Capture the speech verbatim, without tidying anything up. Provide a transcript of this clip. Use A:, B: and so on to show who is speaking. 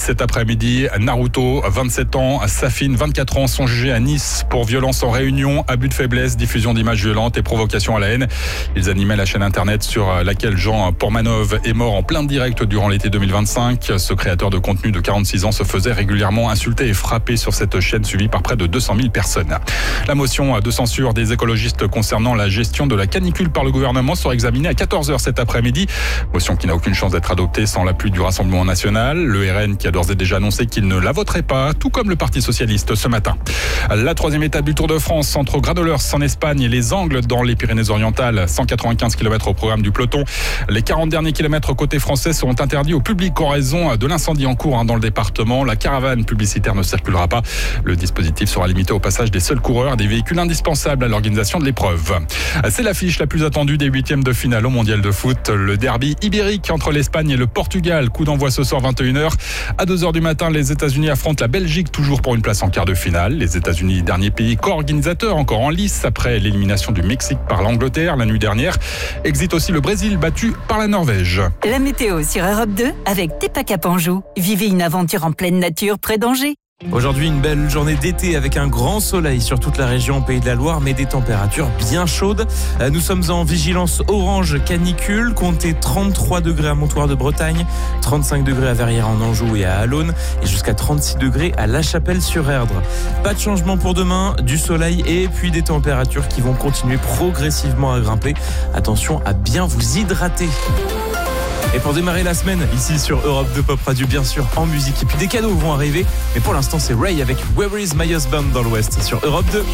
A: cet après-midi. Naruto, vingt-sept ans, Safine, vingt-quatre ans, sont jugés à Nice pour violence en réunion, abus de faiblesse, diffusion d'images violentes et provocation à la haine. Ils animaient la chaîne internet sur laquelle Jean Pormanov est mort en plein direct durant l'été deux mille vingt-cinq. Ce créateur de contenu de quarante-six ans se faisait régulièrement insulter et frapper sur cette chaîne suivie par près de deux cent mille personnes. La motion de censure des écologistes concernant la gestion de la canicule par le gouvernement sera examinée à quatorze heures cet après-midi. Motion qui n'a aucune chance d'être adoptée sans l'appui du Rassemblement national. Le R N qui a d'ores et déjà annoncé qu'il ne la voterait pas, tout comme le Parti socialiste ce matin. La troisième étape du Tour de France entre Granollers en Espagne et les Angles dans les Pyrénées-Orientales. cent quatre-vingt-quinze kilomètres au programme du peloton. Les quarante derniers kilomètres côté français seront interdits au public en raison de l'incendie en cours dans le département. La caravane publicitaire ne circulera pas. Le dispositif sera limité au passage des seuls coureurs et des véhicules indispensables à l'organisation de l'épreuve. C'est l'affiche la plus attendue des huitièmes de finale au mondial de foot. Le derby ibérique entre l'Espagne et le Portugal. Coup d'envoi ce soir vingt et une heures. À deux heures du matin, les États-Unis affrontent la Belgique, toujours pour une place en quart de finale. Les États-Unis, dernier pays co-organisateur, encore en lice après l'élimination du Mexique par l'Angleterre la nuit dernière. Exit aussi le Brésil, battu par la Norvège.
B: La météo sur Europe deux avec Tepa Anjou. Vivez une aventure en pleine nature près d'Angers.
C: Aujourd'hui, une belle journée d'été avec un grand soleil sur toute la région Pays de la Loire, mais des températures bien chaudes. Nous sommes en vigilance orange canicule, comptez trente-trois degrés à Montoire de Bretagne, trente-cinq degrés à Verrières en Anjou et à Allonne, et jusqu'à trente-six degrés à La Chapelle-sur-Erdre. Pas de changement pour demain, du soleil et puis des températures qui vont continuer progressivement à grimper. Attention à bien vous hydrater. Et pour démarrer la semaine, ici sur Europe deux Pop Radio, bien sûr, en musique. Et puis des cadeaux vont arriver. Mais pour l'instant, c'est Ray avec Where is my husband dans l'Ouest sur Europe deux.